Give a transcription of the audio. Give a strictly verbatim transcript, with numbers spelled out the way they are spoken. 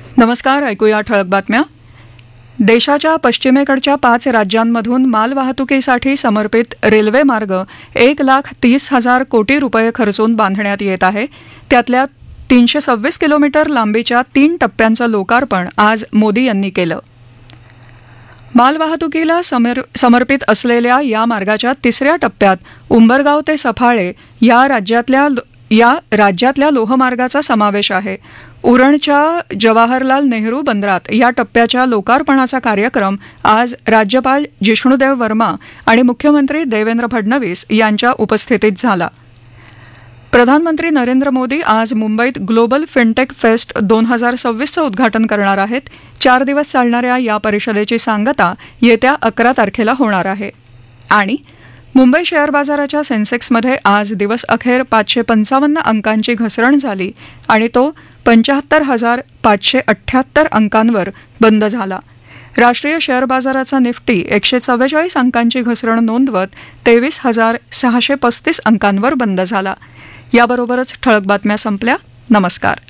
नमस्कार. ऐकूया ठळक बातम्या. देशाच्या पश्चिमेकडच्या पाच राज्यांमधून मालवाहतुकीसाठी समर्पित रेल्वे मार्ग एक लाख तीस हजार कोटी रुपये खर्चून बांधण्यात येत आहे. त्यातल्या तीनशे सव्वीस किलोमीटर लांबीच्या तीन टप्प्यांचं लोकार्पण आज मोदी यांनी केलं. मालवाहतुकीला समर समर्पित असलेल्या या मार्गाच्या तिसऱ्या टप्प्यात उंबरगाव ते सफाळे या राज्यातल्या या राज्यातल्या लोहमार्गाचा समावेश आहे. उरणच्या जवाहरलाल नेहरू बंदरात या टप्प्याच्या लोकार्पणाचा कार्यक्रम आज राज्यपाल जिष्णुदेव वर्मा आणि मुख्यमंत्री देवेंद्र फडणवीस यांच्या उपस्थितीत झाला. प्रधानमंत्री नरेंद्र मोदी आज मुंबईत ग्लोबल फिनटेक फेस्ट दोन हजार सव्वीसचं उद्घाटन करणार आहेत. चार दिवस चालणाऱ्या या परिषदेची सांगता येत्या अकरा तारखेला होणार आहे. आणि मुंबई शेअर बाजाराच्या सेन्सेक्समध्ये आज दिवस अखेर पाचशे पंचावन्न अंकांची घसरण झाली आणि तो पंच्याहत्तर हजार पाचशे अठ्ठ्याहत्तर अंकांवर बंद झाला. राष्ट्रीय शेअर बाजाराचा निफ्टी एकशे चव्वेचाळीस अंकांची घसरण नोंदवत तेवीस हजार सहाशे पस्तीस अंकांवर बंद झाला. याबरोबरच ठळक बातम्या संपल्या. नमस्कार.